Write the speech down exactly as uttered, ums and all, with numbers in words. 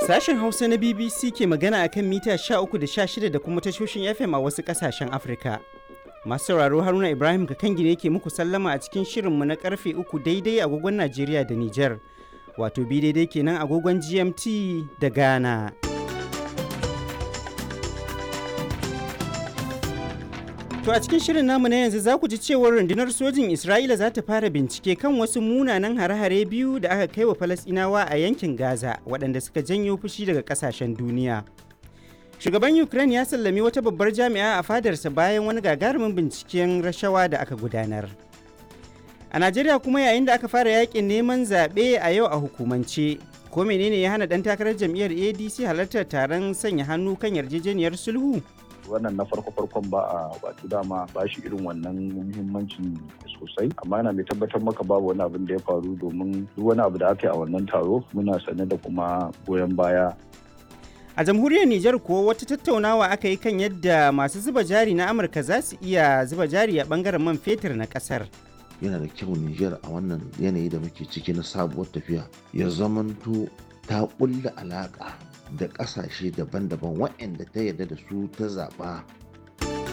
Sashen Hausa na B B C ke magana akan mita sha uku da sha shida da kuma tashoshin F M a wasu ƙasashen Afirka. Masu sauraro Haruna Ibrahim Kakangi ne ke muku sallama a cikin shirinmu na karfe uku daidai agogon Najeriya da Nijar, wato bi daidai kenan agogon G M T da Ghana. To a cikin shirin namu na yanzu za ku ji cewar rundunar sojin Isra'ila za ta fara bincike kan wasu munanan hare-hare biyu da aka kai wa Falasɗinawa a yankin Gaza waɗanda suka janyo fushi daga ƙasashen duniya. Shugaban Ukraine ya sallami wata babbar jami'a a fadarsa bayan wani gagarumin binciken rashawa da aka gudanar. A Najeriya kuma yayin da aka fara yakin neman zaɓe a yau a hukumance, ko menene ya hana ɗan takarar jam'iyyar A D C halartar taron sanya hannu kan yarjejeniyar sulhu? Wannan na farko farkon ba a wato dama ba shi irin wannan muhimmancin sosai, amma yana mai tabbatar maka babu wani abin da ya faru, domin duk wani abu da aka yi a wannan taro muna sane da kuma goyon baya. A jamhuriyar Nijar kuwa wata tattaunawa aka yi kan yadda masu zuba jari na Amurka za su iya zuba jari a bangaren man fetur na kasar. Yana da kyau Nijar a wannan yanayi da muke ciki na sabuwar tafiya ya zamanto ta ƙulla alaƙa da ƙasashe daban-daban waɗanda ta yarda da su ta zaɓa